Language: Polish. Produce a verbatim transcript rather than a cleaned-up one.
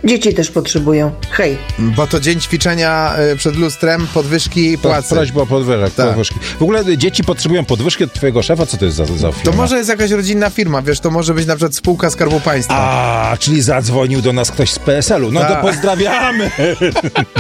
Dzieci też potrzebują. Hej. Bo to dzień ćwiczenia y, przed lustrem, podwyżki i płacy. Prośba o podwyżek, Tak. podwyżki. W ogóle dzieci potrzebują podwyżki od twojego szefa? Co to jest za, za firma? To może jest jakaś rodzinna firma, wiesz, to może być na przykład spółka Skarbu Państwa. A, czyli zadzwonił do nas ktoś z P S L u. No Tak. to pozdrawiamy!